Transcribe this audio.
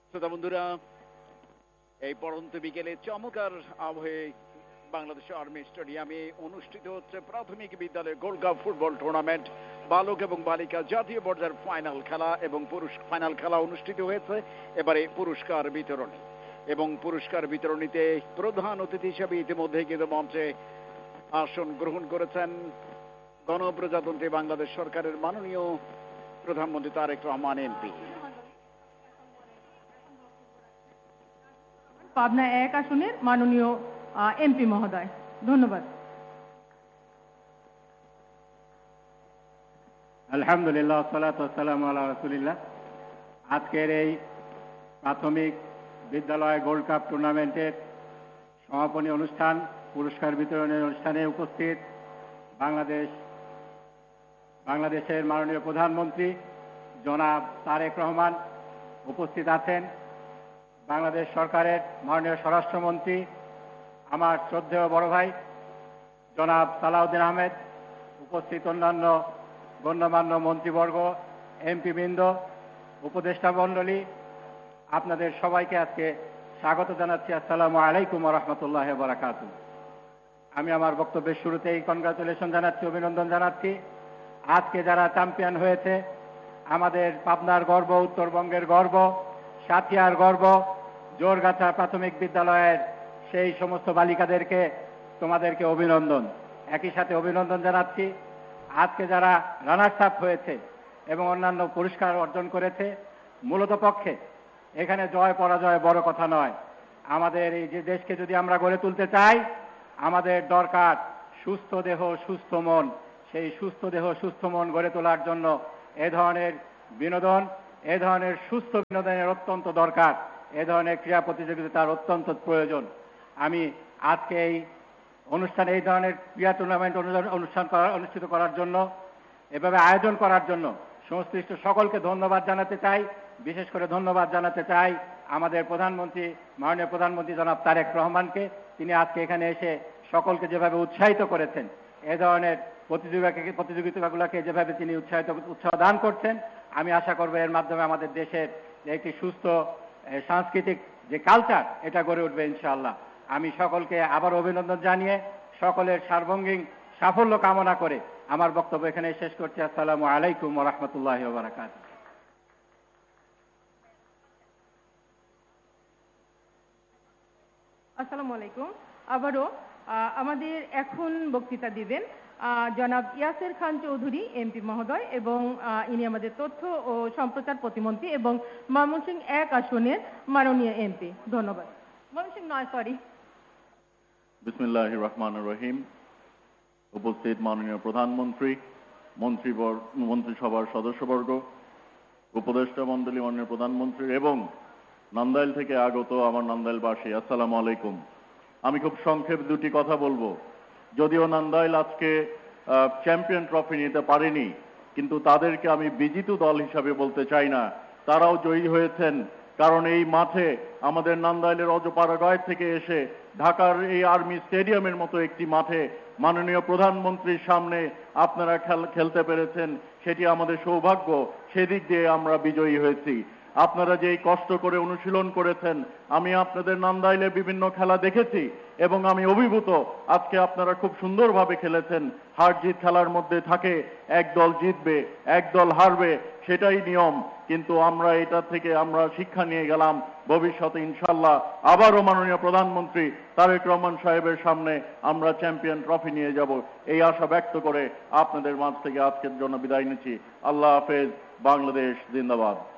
শ্রোতা বন্ধুরা, এই পড়ন্ত বিকেলে চমৎকার আবহে বাংলাদেশ আর্মি স্টেডিয়ামে অনুষ্ঠিত হচ্ছে প্রাথমিক বিদ্যালয় গোল্ড কাপ ফুটবল টুর্নামেন্ট বালক এবং বালিকা জাতীয় পর্যায়ের ফাইনাল খেলা এবং ফাইনাল খেলা অনুষ্ঠিত হয়েছে। এবারে পুরস্কার বিতরণী এবং পুরস্কার বিতরণীতে প্রধান অতিথি হিসেবে ইতিমধ্যে কিন্তু মঞ্চে আসন গ্রহণ করেছেন গণপ্রজাতন্ত্রী বাংলাদেশ সরকারের মাননীয় প্রধানমন্ত্রী তারেক রহমান এমপি। পাবনা 1 আসনের মাননীয় এমপি মহোদয়, ধন্যবাদ। আলহামদুলিল্লাহ, সালাতু ওয়াসসালামু আলা রাসূলিল্লাহ। আজকের এই প্রাথমিক বিদ্যালয় গোল্ড কাপ টুর্নামেন্টের সমাপনী অনুষ্ঠান, পুরস্কার বিতরণের অনুষ্ঠানে উপস্থিত বাংলাদেশের মাননীয় প্রধানমন্ত্রী জনাব তারেক রহমান উপস্থিত আছেন। বাংলাদেশ সরকারের মাননীয় স্বরাষ্ট্রমন্ত্রী আমার শ্রদ্ধেয় বড় ভাই জনাব সালাউদ্দিন আহমেদ, উপস্থিত অন্যান্য গণ্যমান্য মন্ত্রীবর্গ, এমপিবৃন্দ, উপদেষ্টা মণ্ডলী, আপনাদের সবাইকে আজকে স্বাগত জানাচ্ছি। আসসালামু আলাইকুম ওয়া রাহমাতুল্লাহি ওয়া বারাকাতুহু। আমি আমার বক্তব্যের শুরুতেই কনগ্রাচুলেশন জানাচ্ছি, অভিনন্দন জানাচ্ছি। আজকে যারা চ্যাম্পিয়ন হয়েছে, আমাদের পাবনার গর্ব, উত্তরবঙ্গের গর্ব, সাথিয়ার গর্ব, জোরগাছা প্রাথমিক বিদ্যালয়ের সেই সমস্ত বালিকাদেরকে তোমাদেরকে অভিনন্দন। একই সাথে অভিনন্দন জানাচ্ছি আজকে যারা রানার্স আপ হয়েছে এবং অন্যান্য পুরস্কার অর্জন করেছে। মূলত পক্ষে এখানে জয় পরাজয় বড় কথা নয়। আমাদের এই যে দেশকে যদি আমরা গড়ে তুলতে চাই, আমাদের দরকার সুস্থ দেহ সুস্থ মন। সেই সুস্থ দেহ সুস্থ মন গড়ে তোলার জন্য এ ধরনের বিনোদন, এ ধরনের সুস্থ বিনোদনের অত্যন্ত দরকার। এ ধরনের ক্রীড়া প্রতিযোগিতার অত্যন্ত প্রয়োজন। আমি আজকে এই অনুষ্ঠানে এই ধরনের ক্রীড়া টুর্নামেন্ট অনুষ্ঠিত করার জন্য, এভাবে আয়োজন করার জন্য সংশ্লিষ্ট সকলকে ধন্যবাদ জানাতে চাই। বিশেষ করে ধন্যবাদ জানাতে চাই আমাদের প্রধানমন্ত্রী, মাননীয় প্রধানমন্ত্রী জনাব তারেক রহমানকে। তিনি আজকে এখানে এসে সকলকে যেভাবে উৎসাহিত করেছেন, এ ধরনের প্রতিযোগিতাগুলোকে যেভাবে তিনি উৎসাহ দান করছেন, আমি আশা করব এর মাধ্যমে আমাদের দেশের একটি সুস্থ সাংস্কৃতিক যে কালচার, এটা গড়ে উঠবে ইনশাআল্লাহ। আমি সকলকে আবার অভিনন্দন জানিয়ে সকলের সার্বঙ্গীন সাফল্য কামনা করে আমার বক্তব্য এখানে শেষ করছি। আসসালামু আলাইকুম ওয়া রাহমাতুল্লাহি ওয়া বারাকাতুহু। আসসালামু আলাইকুম। আবারও আমাদের এখন বক্তৃতা দিবেন জনাব ইয়াসের খান চৌধুরী এমপি মহোদয়, এবং ইনি আমাদের তথ্য ও সম্প্রচার প্রতিমন্ত্রী এবং ময়মনসিংহ 1 আসনের মাননীয় এমপি। ধন্যবাদ। ময়মনসিংহ 9, সরি। বিসমিল্লাহির রহমানির রহিম। উপস্থিত মাননীয় প্রধানমন্ত্রী, মন্ত্রিসভার সদস্যবর্গ, উপদেষ্টা মণ্ডলী, মাননীয় প্রধানমন্ত্রী এবং নান্দাইল থেকে আগত আমার নান্দাইলবাসী, আসসালামু আলাইকুম। আমি খুব সংক্ষেপ দুটি কথা বলবো। যদিও নান্দাইল আজকে চ্যাম্পিয়ন ট্রফি নিতে পারেনি, কিন্তু তাদেরকে আমি বিজিত দল হিসাবে বলতে চাই না। তারাও জয়ী হয়েছেন, কারণ এই মাঠে আমাদের নান্দাইলের অজপাড়াগাঁয় থেকে এসে ঢাকার এই আর্মি স্টেডিয়ামের মতো একটি মাঠে মাননীয় প্রধানমন্ত্রীর সামনে আপনারা খেলতে পেরেছেন, সেটি আমাদের সৌভাগ্য। সেদিক দিয়ে আমরা বিজয়ী হয়েছি। আপনারা যেই কষ্ট করে অনুশীলন করেছেন, আমি আপনাদের নান্দাইলে বিভিন্ন খেলা দেখেছি এবং আমি অভিভূত। আজকে আপনারা খুব সুন্দরভাবে খেলেছেন। হার জিত খেলার মধ্যে থাকে, এক দল জিতবে, এক দল হারবে, সেটাই নিয়ম। কিন্তু আমরা এটা থেকে আমরা শিক্ষা নিয়ে গেলাম, ভবিষ্যতে ইনশাল্লাহ আবারও মাননীয় প্রধানমন্ত্রী তারেক রহমান সাহেবের সামনে আমরা চ্যাম্পিয়ন ট্রফি নিয়ে যাব, এই আশা ব্যক্ত করে আপনাদের মাঝ থেকে আজকের জন্য বিদায় নিচ্ছি। আল্লাহ হাফেজ। বাংলাদেশ জিন্দাবাদ।